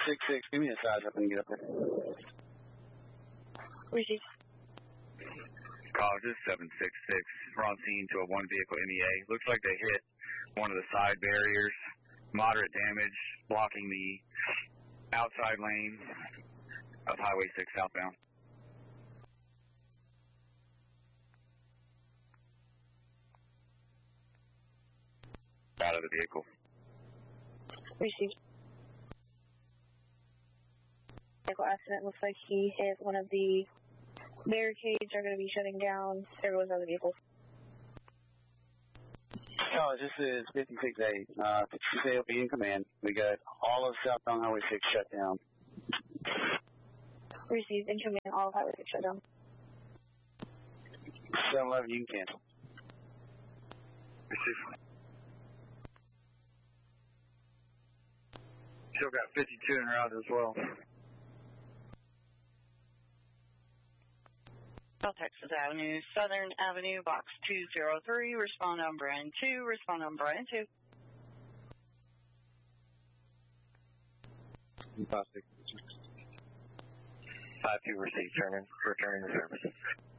766, give me a size up and get up there. Receive. College, this is 766. We're on scene to a one vehicle MEA. Looks like they hit one of the side barriers. Moderate damage, blocking the outside lane of Highway 6 southbound. Out of the vehicle. Received. Vehicle accident looks like he hit one of the barricades. Are going to be shutting down. Everyone's on the vehicle. Oh, this is 56A. 56A will be in command. We got all of southbound Highway 6 shut down. Received. In command. All of Highway 6 shut down. 711, you can cancel. Received. Still got 52 en route as well. South Texas Avenue, Southern Avenue, Box 203, respond on Brand 2, respond on Brand 2. 5-2 received, returning to service.